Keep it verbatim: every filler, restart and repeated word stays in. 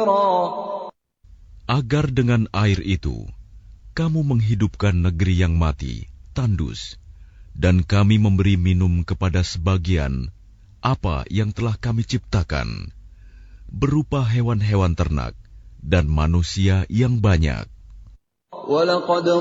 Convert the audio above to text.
Agar dengan air itu kamu menghidupkan negeri yang mati, tandus, dan kami memberi minum kepada sebagian apa yang telah kami ciptakan, berupa hewan-hewan ternak dan manusia yang banyak.